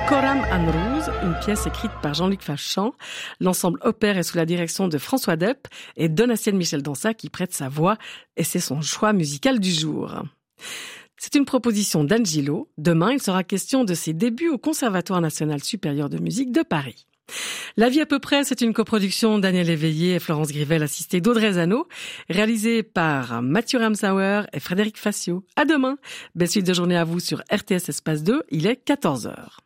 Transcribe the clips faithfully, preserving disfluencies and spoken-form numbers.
Coram and Rose, une pièce écrite par Jean-Luc Fachan. L'ensemble opère est sous la direction de François Depp et Donatienne Michel Dansa qui prête sa voix et c'est son choix musical du jour. C'est une proposition d'Angelo. Demain, il sera question de ses débuts au Conservatoire national supérieur de musique de Paris. La vie à peu près, c'est une coproduction Daniel Éveillé et Florence Grivel assistée d'Audrey Zano, réalisée par Mathieu Ramsauer et Frédéric Facio. À demain. Belle suite de journée à vous sur R T S Espace deux, il est quatorze heures.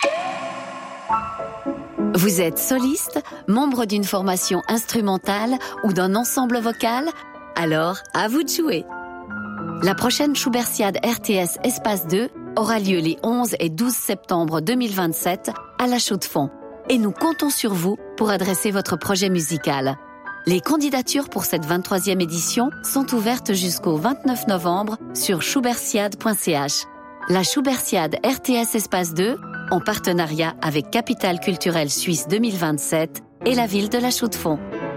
Vous êtes soliste, membre d'une formation instrumentale ou d'un ensemble vocal? Alors, à vous de jouer. La prochaine Schubertiade R T S Espace deux aura lieu les onze et douze septembre deux mille vingt-sept à La Chaux-de-Fonds. Et nous comptons sur vous pour adresser votre projet musical. Les candidatures pour cette vingt-troisième édition sont ouvertes jusqu'au vingt-neuf novembre sur schubertiade point c h. La Schubertiade R T S Espace deux, en partenariat avec Capitale Culturelle Suisse deux mille vingt-sept et la ville de La Chaux-de-Fonds.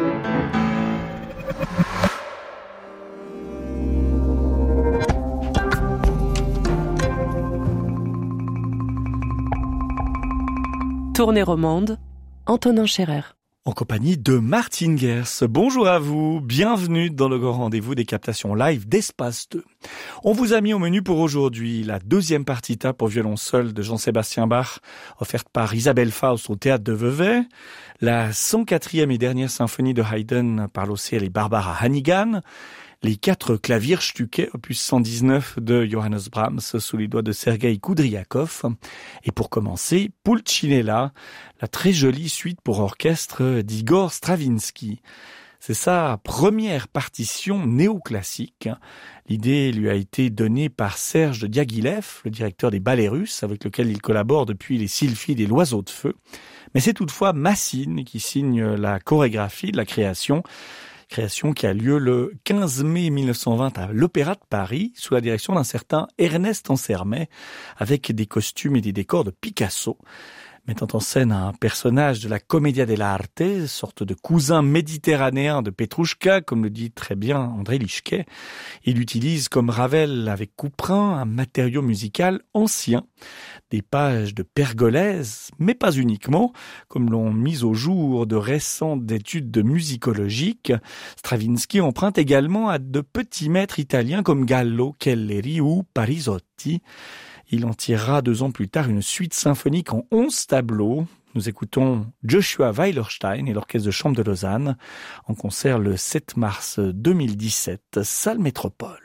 Tournée romande, Antonin Scherer. En compagnie de Martine Gers. Bonjour à vous, bienvenue dans le grand rendez-vous des captations live d'Espace deux. On vous a mis au menu pour aujourd'hui la deuxième partita pour violon seul de Jean-Sébastien Bach, offerte par Isabelle Faust au Théâtre de Vevey, la cent quatrième et dernière symphonie de Haydn par l'Océan et Barbara Hannigan, les quatre Klavierstücke, opus cent dix-neuf de Johannes Brahms, sous les doigts de Sergueï Koudriakov. Et pour commencer, Pulcinella, la très jolie suite pour orchestre d'Igor Stravinsky. C'est sa première partition néoclassique. L'idée lui a été donnée par Serge Diaghilev, le directeur des ballets russes, avec lequel il collabore depuis les Sylphides et l'Oiseau de Feu. Mais c'est toutefois Massine qui signe la chorégraphie de la création. Création qui a lieu le quinze mai mille neuf cent vingt à l'Opéra de Paris, sous la direction d'un certain Ernest Ansermet, avec des costumes et des décors de Picasso. Mettant en scène un personnage de la Commedia dell'arte, sorte de cousin méditerranéen de Petrouchka, comme le dit très bien André Lischke. Il utilise, comme Ravel avec Couperin, un matériau musical ancien, des pages de Pergolèse, mais pas uniquement, comme l'ont mis au jour de récentes études de musicologique. Stravinsky emprunte également à de petits maîtres italiens comme Gallo, Kelleri ou Parisotti. Il en tirera deux ans plus tard une suite symphonique en onze tableaux. Nous écoutons Joshua Weilerstein et l'Orchestre de Chambre de Lausanne en concert le sept mars deux mille dix-sept, salle Métropole.